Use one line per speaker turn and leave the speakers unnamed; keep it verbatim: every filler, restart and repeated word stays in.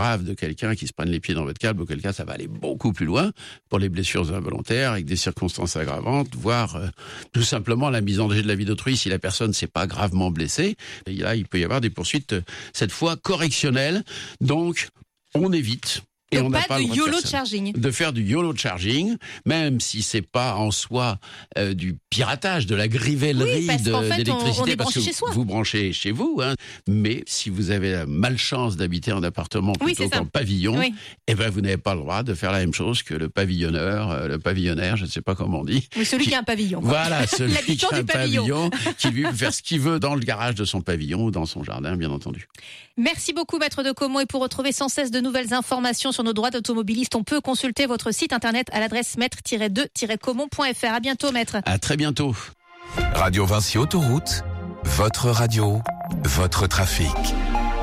grave de quelqu'un qui se prenne les pieds dans votre câble, auquel cas ça va aller beaucoup plus loin pour les blessures involontaires avec des circonstances aggravantes, voire euh, tout simplement la mise en danger de la vie d'autrui si la personne s'est pas gravement blessée. Et là, il peut y avoir des poursuites, cette fois correctionnelles. Donc, on évite. Et
Donc
on n'a
pas,
pas
de
le droit de
YOLO
faire ça.
charging.
De faire du YOLO charging, même si c'est pas en soi euh, du piratage, de la grivellerie
Oui, parce qu'en
de,
fait,
d'électricité,
on- on est
parce
branché
que
chez soi.
vous branchez chez vous. Hein, mais si vous avez la malchance d'habiter en appartement
Oui,
plutôt
c'est ça.
qu'en pavillon,
Oui.
eh ben vous n'avez pas le droit de faire la même chose que le pavillonneur, euh, le pavillonnaire, je ne sais pas comment on dit.
Oui, celui qui, qui a un pavillon. Quoi.
Voilà, celui qui
L'habitant
a un
du pavillon.
pavillon, qui lui peut faire ce qu'il veut dans le garage de son pavillon ou dans son jardin, bien entendu.
Merci beaucoup, Maître de Caumont. Et pour retrouver sans cesse de nouvelles informations sur nos droits d'automobiliste, on peut consulter votre site internet à l'adresse maître tiret deux tiret caumont point f r. À bientôt, Maître.
À très bientôt.
Radio Vinci Autoroute, votre radio, votre trafic.